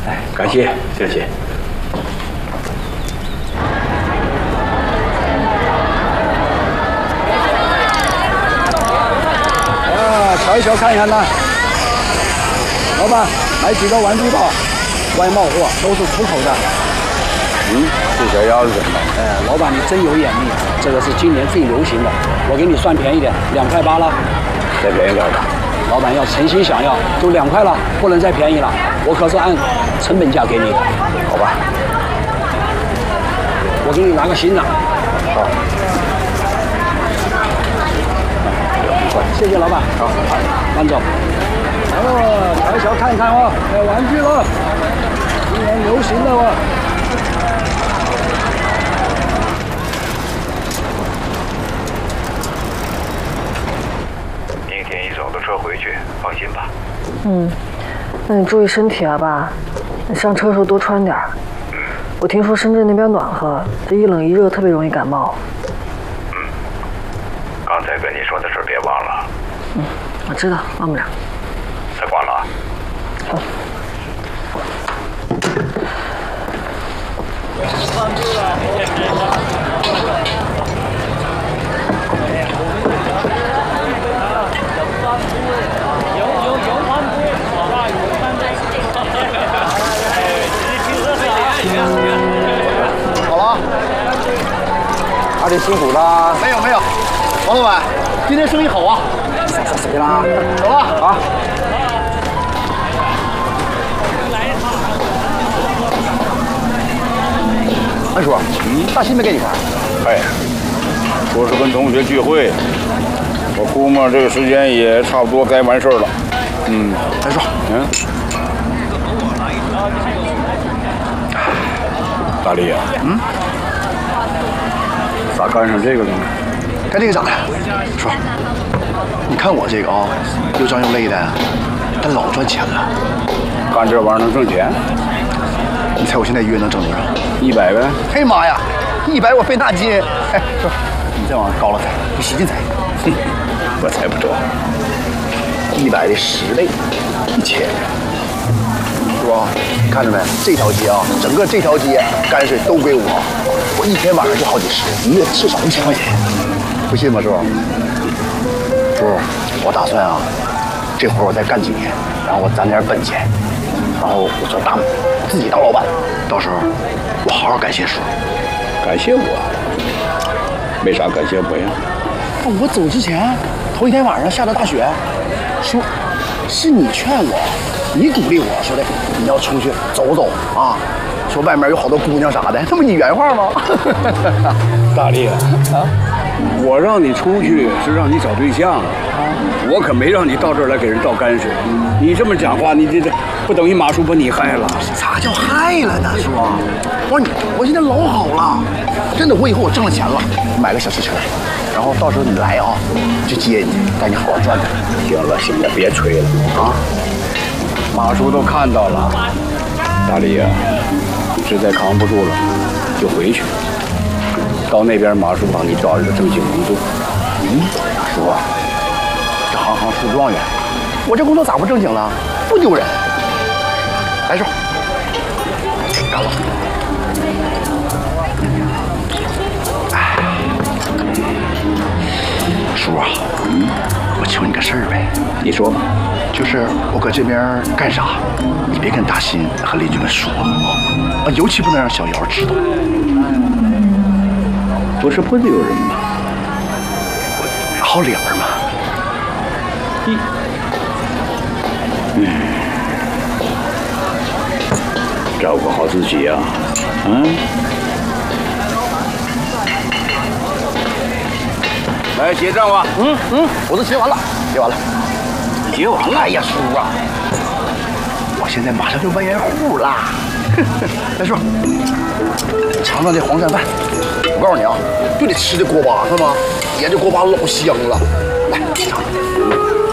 哎，感谢，谢谢。瞧一瞧，看一看呐。老板，买几个玩具吧，外贸货都是出口的。 这小鸭子怎么了？ 老板你真有眼力，这个是今年最流行的，我给你算便宜点，2块8了。 再便宜点吧。 老板要诚心想要，就2块了，不能再便宜了。我可是按成本价给你的， 好吧？ 我给你拿个新的。 好。 谢谢老板。好，慢走。瞧一瞧，看一看哦，买玩具了，今年流行的哦。 明天一早的车回去，放心吧。 那你注意身体啊，爸。你上车的时候多穿点儿。我听说深圳那边暖和，这一冷一热特别容易感冒。 刚才跟你说的事别忘了。 我知道，忘不了。 再挂了啊。 好。 好了， 阿里辛苦了。 没有，王老板，今天生意好啊。 谁啦？ 走了啊。安叔，大新没给你看？ 哎，说是跟同学聚会，我估摸这个时间也差不多该完事儿了。 安叔， 大力啊， 咋干上这个了呢？ 干这个咋的？叔，你看我这个啊，又脏又累的，但老赚钱了。 干这玩意儿能挣钱你猜我现在一月能挣多少 ？100呗。 嘿妈呀，100我费那劲！哎，叔，你再往高了猜，你使劲猜。 我猜不着。 100的10倍，1000。是吧？你看着没？这条街啊，整个这条街泔水都归我一天晚上就好几十，一月至少1000块钱。不信吗，叔？叔，我打算啊，这活我再干几年，然后我攒点本钱，然后我做大，自己当老板。到时候我好好感谢叔。 感谢我？没啥感谢我呀。 我走之前头一天晚上下着大雪，说是你劝我，你鼓励我说的，你要出去走走啊，说外面有好多姑娘啥的，这不你原话吗？ 大力啊，我让你出去是让你找对象，我可没让你到这儿来给人倒泔水。你这么讲话，你这不等于马叔把你害了？ 啥叫害了呢，叔？我说我现在老好了，真的，我以后我挣了钱了，买个小汽车，然后到时候你来啊，就接你，带你好好转转。 行了，别吹了啊！马叔都看到了，大力啊，实在扛不住了，就回去。到那边马叔帮你找一个正经工作。 叔啊，这行行出状元，我这工作咋不正经了？不丢人。来，叔，干了。叔啊，我求你个事儿呗。 你说吧。 就是我搁这边干啥，你别跟大新和邻居们说啊，尤其不能让小姚知道。 不是不得有人吗？ 好脸儿嘛。 照顾好自己呀，来结账吧。 我都结完了，结完了。 结完了？ 哎呀，叔啊，我现在马上就万元户啦！来，叔，尝尝这黄鳝饭。我告诉你啊，就得吃这锅巴是吧？爷这锅巴老香了。来，尝尝。